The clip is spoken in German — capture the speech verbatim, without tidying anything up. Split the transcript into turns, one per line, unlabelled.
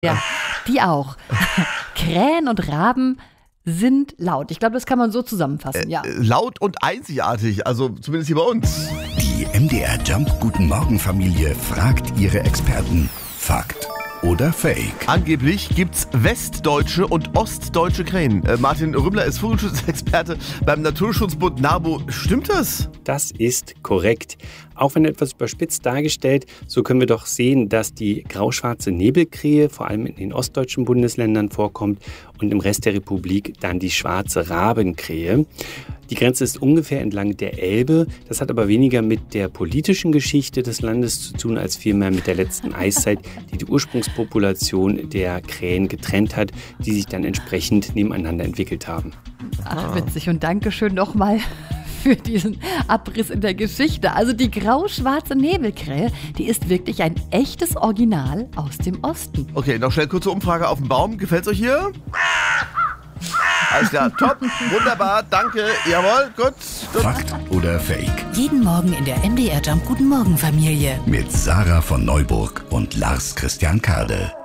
Ja, die auch. Krähen und Raben sind laut. Ich glaube, das kann man so zusammenfassen, ja.
Äh, laut und einzigartig, also zumindest hier bei uns.
Die M D R Jump Guten Morgen Familie fragt ihre Experten. Fakt oder Fake?
Angeblich gibt's westdeutsche und ostdeutsche Krähen. Äh, Martin Rümmler ist Vogelschutzexperte beim Naturschutzbund NABU. Stimmt das?
Das ist korrekt. Auch wenn etwas überspitzt dargestellt, so können wir doch sehen, dass die grauschwarze Nebelkrähe vor allem in den ostdeutschen Bundesländern vorkommt und im Rest der Republik dann die schwarze Rabenkrähe. Die Grenze ist ungefähr entlang der Elbe. Das hat aber weniger mit der politischen Geschichte des Landes zu tun, als vielmehr mit der letzten Eiszeit, die die Ursprungspopulation der Krähen getrennt hat, die sich dann entsprechend nebeneinander entwickelt haben.
Ach, witzig. Und Dankeschön nochmal für diesen Abriss in der Geschichte. Also die grauschwarze Nebelkrähe, die ist wirklich ein echtes Original aus dem Osten.
Okay, noch schnell kurze Umfrage auf dem Baum. Gefällt's euch hier? Alles klar, top, wunderbar, danke, jawohl, gut, gut.
Fakt oder Fake?
Jeden Morgen in der M D R Jump Guten Morgen Familie.
Mit Sarah von Neuburg und Lars Christian Kade.